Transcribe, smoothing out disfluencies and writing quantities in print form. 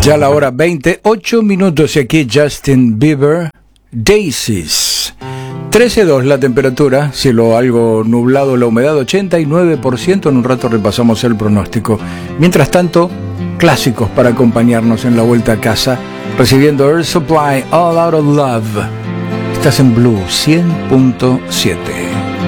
Ya la hora 28 minutos y aquí Justin Bieber, Daisies. 13.2 la temperatura, cielo algo nublado, la humedad 89%. En un rato repasamos el pronóstico. Mientras tanto, clásicos para acompañarnos en la vuelta a casa, recibiendo Air Supply, All Out of Love. Estás en Blue 100.7.